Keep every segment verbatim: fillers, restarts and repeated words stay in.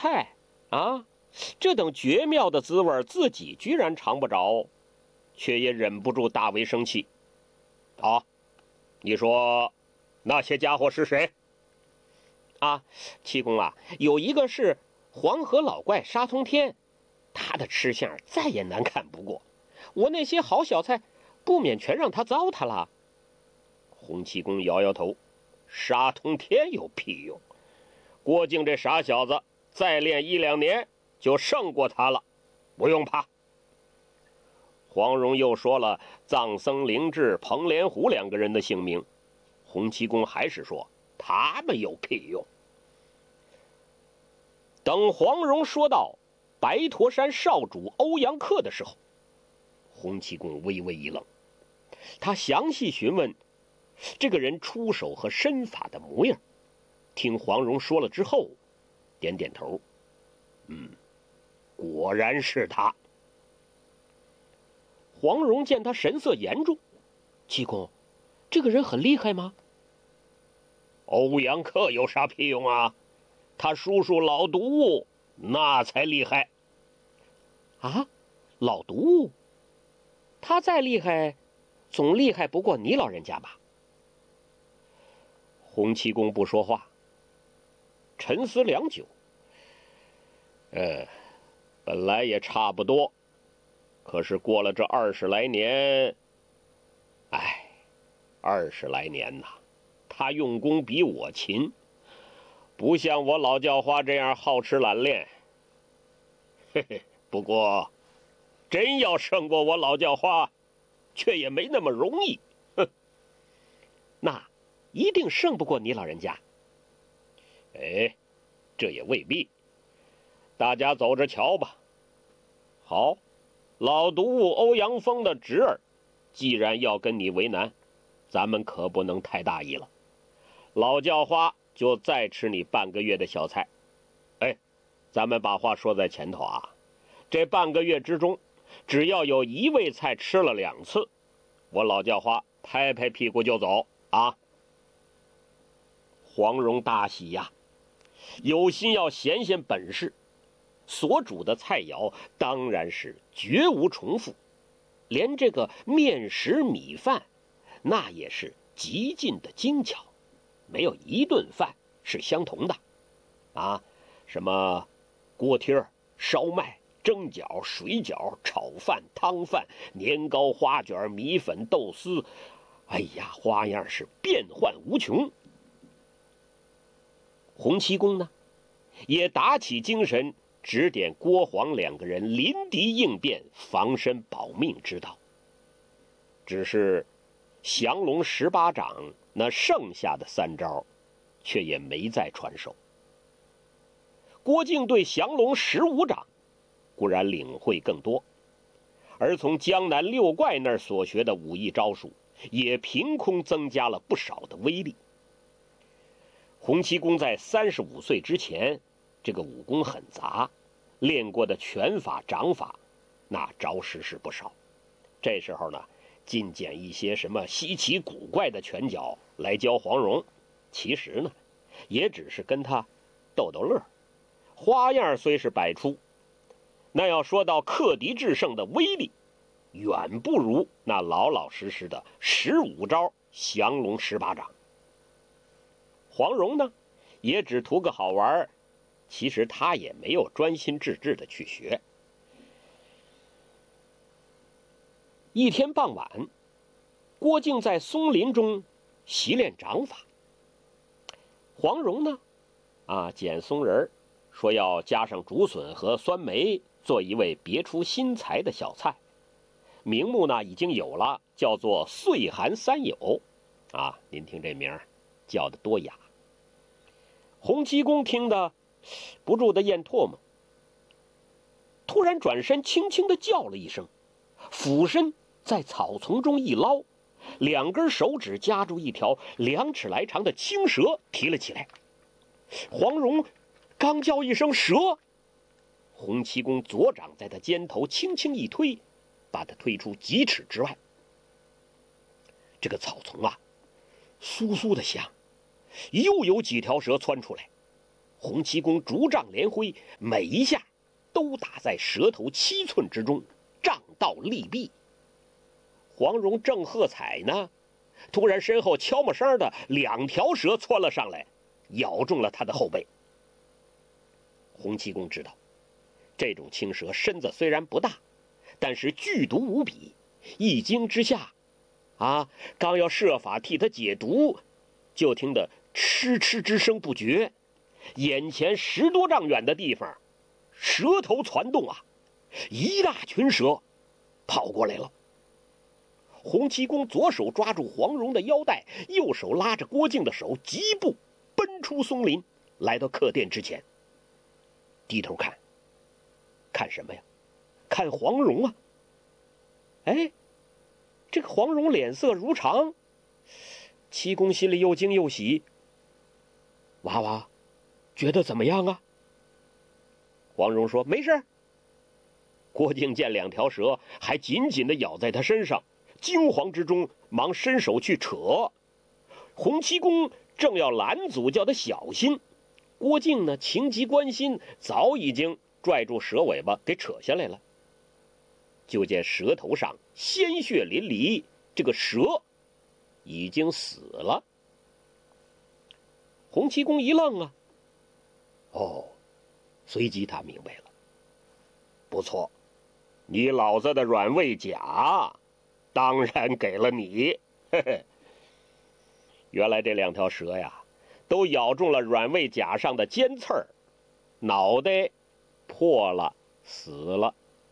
菜啊，这等绝妙的滋味自己居然尝不着，却也忍不住大为生气。啊，你说那些家伙是谁？啊，七公啊，有一个是黄河老怪沙通天，他的吃相再也难看不过，我那些好小菜不免全让他糟蹋了。洪七公摇摇头，沙通天有屁用？郭靖这傻小子再练一两年就胜过他了，不用怕。黄蓉又说了藏僧灵智、彭连虎两个人的姓名，洪七公还是说他们有屁用。等黄蓉说到白驼山少主欧阳克的时候，洪七公微微一愣，他详细询问这个人出手和身法的模样，听黄蓉说了之后点点头，嗯，果然是他。黄蓉见他神色严重，七公，这个人很厉害吗？欧阳克有啥屁用啊？他叔叔老毒物那才厉害。啊，老毒物？他再厉害总厉害不过你老人家吧？洪七公不说话，沉思良久。呃，本来也差不多，可是过了这二十来年，哎，二十来年呐，他用功比我勤，不像我老叫花这样好吃懒练。嘿嘿，不过真要胜过我老叫花，却也没那么容易。哼，那一定胜不过你老人家。哎，这也未必，大家走着瞧吧。好，老毒物欧阳锋的侄儿既然要跟你为难，咱们可不能太大意了。老叫花就再吃你半个月的小菜。哎，咱们把话说在前头啊，这半个月之中，只要有一味菜吃了两次，我老叫花拍拍屁股就走啊。黄蓉大喜呀，有心要显显本事，所煮的菜肴当然是绝无重复，连这个面食米饭那也是极尽的精巧，没有一顿饭是相同的啊！什么锅贴、烧麦、蒸饺、水饺、炒饭、汤饭、年糕、花卷、米粉、豆丝，哎呀，花样是变幻无穷。洪七公呢，也打起精神指点郭黄两个人临敌应变、防身保命之道。只是降龙十八掌那剩下的三招，却也没再传授。郭靖对降龙十五掌固然领会更多，而从江南六怪那儿所学的武艺招数，也凭空增加了不少的威力。洪七公在三十五岁之前，这个武功很杂，练过的拳法、掌法，那着实是不少。这时候呢，尽捡一些什么稀奇古怪的拳脚来教黄蓉，其实呢，也只是跟他逗逗乐。花样虽是百出，那要说到克敌制胜的威力，远不如那老老实实的十五招降龙十八掌。黄蓉呢，也只图个好玩，其实他也没有专心致志的去学。一天傍晚，郭靖在松林中习练掌法。黄蓉呢，啊，捡松仁，说要加上竹笋和酸梅，做一味别出心裁的小菜。名目呢已经有了，叫做岁寒三友。啊，您听这名叫得多雅。洪七公听得不住的咽唾沫，突然转身轻轻地叫了一声，俯身在草丛中一捞，两根手指夹住一条两尺来长的青蛇提了起来。黄蓉刚叫一声蛇，洪七公左掌在他肩头轻轻一推，把他推出几尺之外。这个草丛啊，簌簌的响，又有几条蛇窜出来。 洪七公竹杖连挥，每一下都打在蛇头七寸之中，杖到利弊。黄蓉正喝彩呢，突然身后悄没声的两条蛇窜了上来，咬中了他的后背。洪七公知道，这种青蛇身子虽然不大，但是剧毒无比，一惊之下，啊，刚要设法替他解毒，就听得嗤嗤之声不绝，眼前十多丈远的地方，蛇头攒动啊，一大群蛇跑过来了。洪七公左手抓住黄蓉的腰带，右手拉着郭靖的手，疾步奔出松林，来到客店之前。低头看，看什么呀？看黄蓉啊！哎，这个黄蓉脸色如常，七公心里又惊又喜。娃娃，觉得怎么样啊？黄蓉说：“没事。”郭靖见两条蛇还紧紧地咬在他身上，惊惶之中忙伸手去扯。洪七公正要拦阻，叫他小心。郭靖呢，情急关心，早已经拽住蛇尾巴给扯下来了。就见蛇头上鲜血淋漓，这个蛇已经死了。洪七公一愣啊，哦，随即他明白了，不错，你老子的软猬甲当然给了你。嘿嘿，原来这两条蛇呀，都咬中了软猬甲上的尖刺儿，脑袋破了，死了。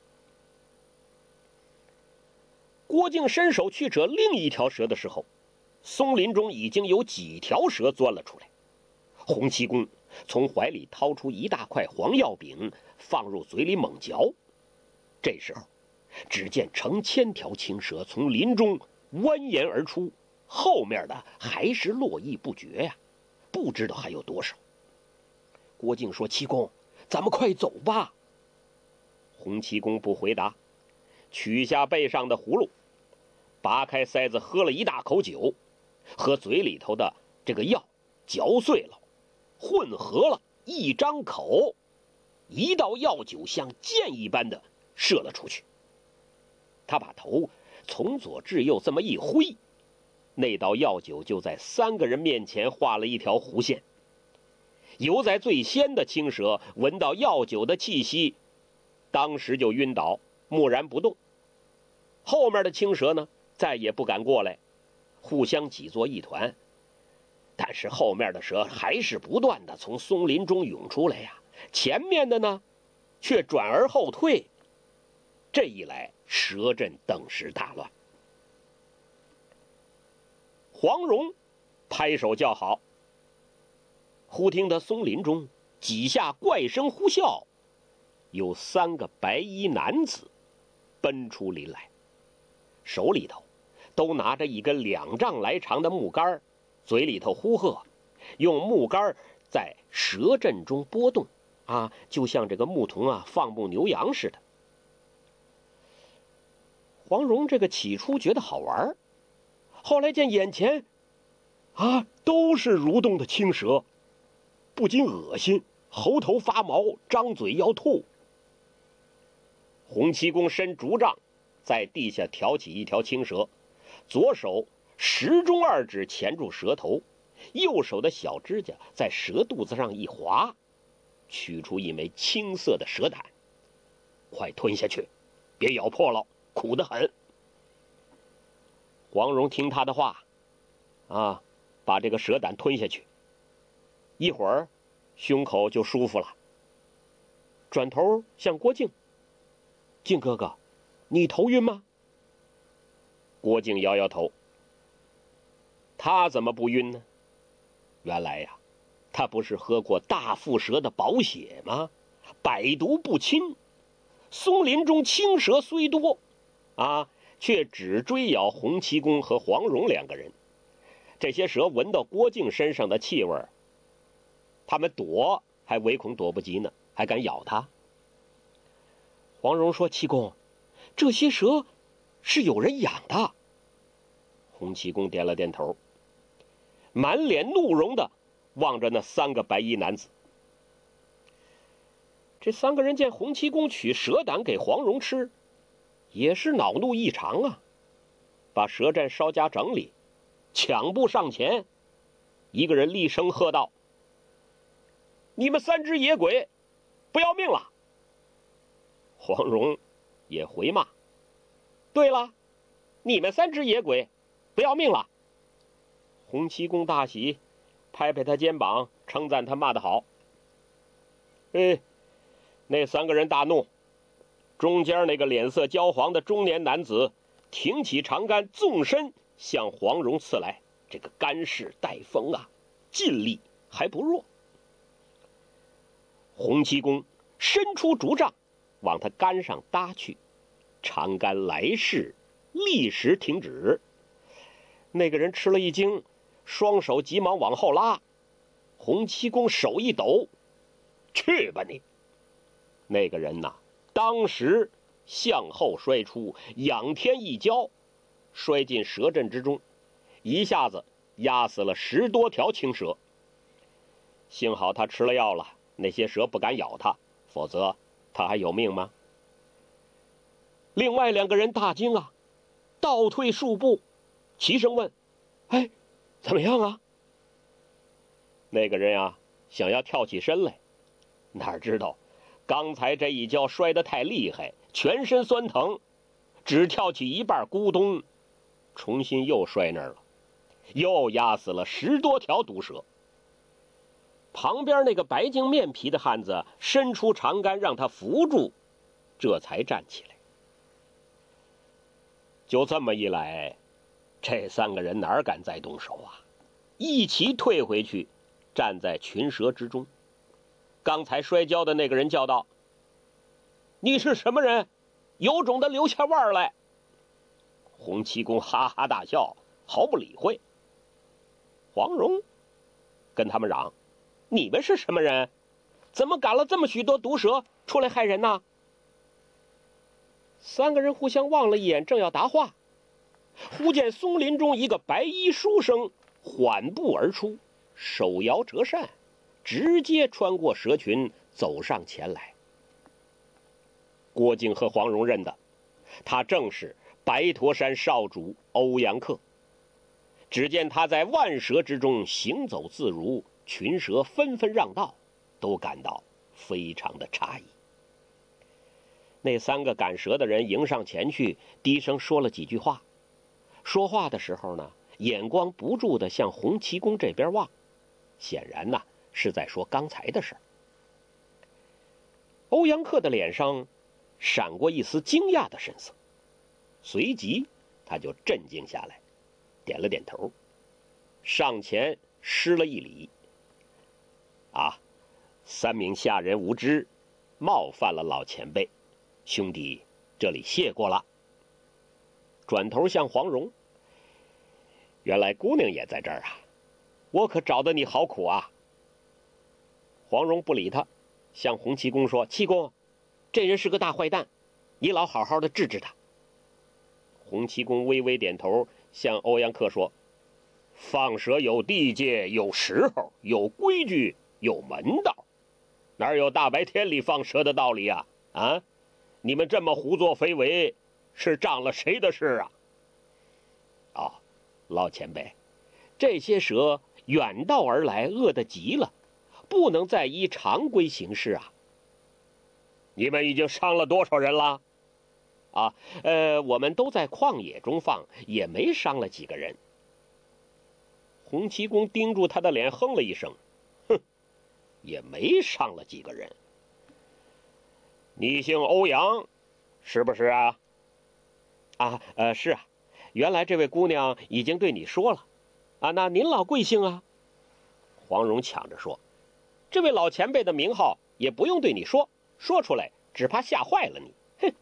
郭靖伸手去扯另一条蛇的时候，松林中已经有几条蛇钻了出来。洪七公从怀里掏出一大块黄药饼，放入嘴里猛嚼。这时候，只见成千条青蛇从林中蜿蜒而出，后面的还是络绎不绝呀、啊，不知道还有多少。郭靖说：“七公，咱们快走吧。”洪七公不回答，取下背上的葫芦，拔开塞子喝了一大口酒，和嘴里头的这个药嚼碎了，混合了，一张口，一道药酒像箭一般的射了出去。他把头从左至右这么一挥，那道药酒就在三个人面前画了一条弧线。游在最先的青蛇闻到药酒的气息，当时就晕倒，木然不动。后面的青蛇呢，再也不敢过来，互相挤作一团。但是后面的蛇还是不断的从松林中涌出来呀，前面的呢，却转而后退。这一来，蛇阵顿时大乱。黄蓉拍手叫好，忽听得松林中几下怪声呼啸，有三个白衣男子奔出林来，手里头都拿着一根两丈来长的木杆，嘴里头呼喝，用木杆在蛇阵中拨动啊，就像这个牧童啊放牧牛羊似的。黄蓉这个起初觉得好玩，后来见眼前啊都是蠕动的青蛇，不禁恶心，喉头发毛，张嘴要吐。洪七公伸竹杖在地下挑起一条青蛇，左手时中二指钳住蛇头，右手的小指甲在蛇肚子上一划，取出一枚青色的蛇胆，快吞下去，别咬破了，苦得很。黄蓉听他的话啊，把这个蛇胆吞下去，一会儿胸口就舒服了。转头向郭靖：“靖哥哥，你头晕吗？”郭靖摇摇头。他怎么不晕呢？原来呀，他不是喝过大腹蛇的宝血吗？百毒不侵。松林中青蛇虽多啊，却只追咬洪七公和黄蓉两个人。这些蛇闻到郭靖身上的气味，他们躲还唯恐躲不及呢，还敢咬他。黄蓉说：“七公，这些蛇是有人养的。”洪七公点了点头，满脸怒容的望着那三个白衣男子。 这三个人见洪七公取蛇胆给黄蓉吃，也是恼怒异常啊，把蛇阵稍加整理，抢步上前，一个人厉声喝道：“你们三只野鬼，不要命了！”黄蓉也回骂：“对了，你们三只野鬼，不要命了！”洪七公大喜，拍拍他肩膀，称赞他骂得好。哎，那三个人大怒，中间那个脸色焦黄的中年男子挺起长杆，纵身向黄蓉刺来。这个杆势带风啊，劲力还不弱。洪七公伸出竹杖，往他杆上搭去，长杆来势，立时停止。那个人吃了一惊，双手急忙往后拉。洪七公手一抖：“去吧你！”那个人呐，当时向后摔出，仰天一跤，摔进蛇阵之中，一下子压死了十多条青蛇。幸好他吃了药了，那些蛇不敢咬他，否则他还有命吗？另外两个人大惊啊，倒退数步，齐声问：“哎，怎么样啊？”那个人啊，想要跳起身来，哪知道刚才这一跤摔得太厉害，全身酸疼，只跳起一半，咕咚，重新又摔那儿了，又压死了十多条毒蛇。旁边那个白净面皮的汉子伸出长杆让他扶住，这才站起来。就这么一来，这三个人哪敢再动手啊？一齐退回去，站在群蛇之中。刚才摔跤的那个人叫道：“你是什么人？有种的留下腕来！”洪七公哈哈大笑，毫不理会。黄蓉跟他们嚷：“你们是什么人？怎么赶了这么许多毒蛇出来害人呢？”三个人互相望了一眼，正要答话，忽见松林中一个白衣书生缓步而出，手摇折扇，直接穿过蛇群走上前来。郭靖和黄蓉认得，他正是白驼山少主欧阳克。只见他在万蛇之中行走自如，群蛇纷纷让道，都感到非常的诧异。那三个赶蛇的人迎上前去，低声说了几句话。说话的时候呢，眼光不住地向洪七公这边望，显然呢是在说刚才的事儿。欧阳克的脸上闪过一丝惊讶的神色，随即他就镇静下来，点了点头，上前施了一礼：“啊，三名下人无知，冒犯了老前辈，兄弟这里谢过了。”转头向黄蓉：“原来姑娘也在这儿啊，我可找得你好苦啊。”黄蓉不理他，向洪七公说：“七公，这人是个大坏蛋，你老好好的治治他。”洪七公微微点头，向欧阳克说：“放蛇有地界，有时候，有规矩，有门道，哪有大白天里放蛇的道理啊？啊，你们这么胡作非为，是仗了谁的事啊？”“哦，老前辈，这些蛇远道而来，饿得急了，不能再依常规行事啊。”“你们已经伤了多少人了？”“啊，呃，我们都在旷野中放，也没伤了几个人。”洪七公盯住他的脸，哼了一声：“哼，也没伤了几个人。你姓欧阳，是不是啊？”“啊，呃，是啊，原来这位姑娘已经对你说了。啊，那您老贵姓啊？”黄蓉抢着说：“这位老前辈的名号也不用对你说，说出来只怕吓坏了你。”哼！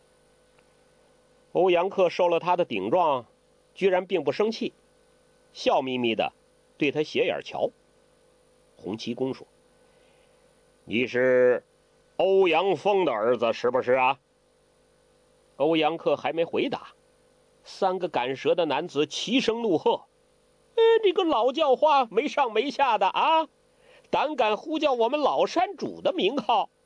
欧阳克受了他的顶撞，居然并不生气，笑眯眯的对他斜眼瞧。洪七公说：“你是欧阳锋的儿子是不是啊？”欧阳克还没回答，三个赶蛇的男子齐声怒喝：“哎，这个老叫花没上没下的啊，胆敢呼叫我们老山主的名号，